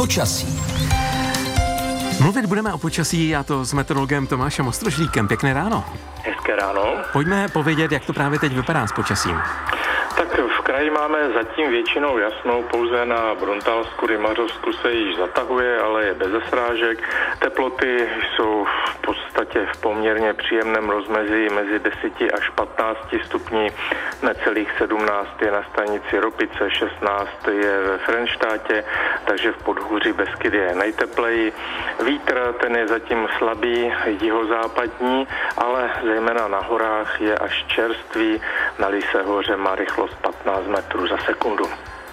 Počasí. Mluvit budeme o počasí, a to s meteorologem Tomášem Ostrožníkem. Pěkné ráno. Hezké ráno. Pojďme povědět, jak to právě teď vypadá s počasím. Tak v kraji máme zatím většinou jasnou, pouze na Bruntalsku, Rymařovsku se již zatahuje, ale je bez srážek. Teploty jsou v podstatě v poměrně příjemném rozmezí mezi 10 až 15 stupni, necelých 17 je na stanici Ropice, 16 je ve Frenštátě, takže v podhůří Beskydy je nejtepleji. Vítr, ten je zatím slabý, jihozápadní, ale zejména na horách je až čerstvý, na Lysé hoře má rychlost 15 metrů za sekundu.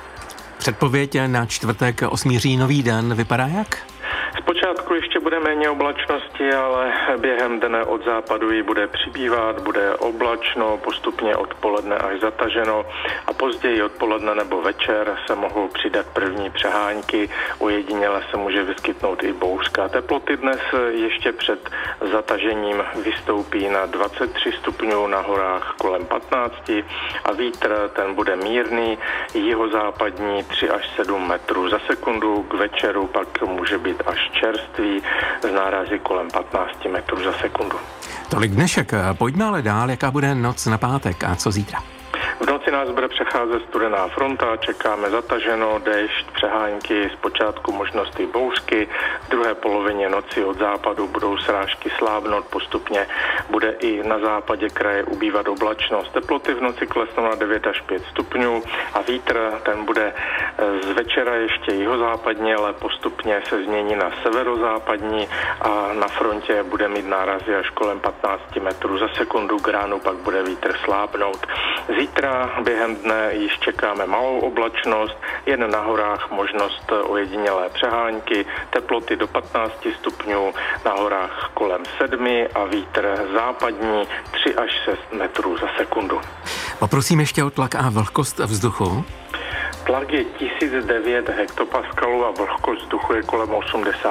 Předpověď na čtvrtek 8. říjnový den vypadá jak? Zpočátku ještě bude méně oblačnosti, ale během dne od západu ji bude přibývat, bude oblačno, postupně odpoledne až zataženo a později odpoledne nebo večer se mohou přidat první přehánky, ojediněle se může vyskytnout i bouřka. Teploty dnes ještě před zatažením vystoupí na 23 stupňů, na horách kolem 15 a vítr ten bude mírný, jihozápadní 3 až 7 metrů za sekundu, k večeru pak může být až čerstvý z nárazy kolem 15 metrů za sekundu. Tolik dnešek. Pojďme ale dál, jaká bude noc na pátek a co zítra? V noci nás bude přecházet studená fronta, čekáme zataženo, déšť, přehánky, zpočátku možnosti bouřky, v druhé polovině noci od západu budou srážky slábnout, postupně bude i na západě kraje ubývat oblačnost. Teploty v noci klesnou na 9 až 5 stupňů a vítr ten bude z večera ještě jihozápadně, ale postupně se změní na severozápadní a na frontě bude mít nárazy až kolem 15 metrů za sekundu, k ránu pak bude vítr slábnout. Zítra během dne již čekáme malou oblačnost, jen na horách možnost ojedinělé přehánky, teploty do 15 stupňů, na horách kolem 7 a vítr západní 3 až 6 metrů za sekundu. Poprosím ještě o tlak a vlhkost vzduchu. Tlak je 1009 hektopaskalů a vlhkost vzduchu je kolem 80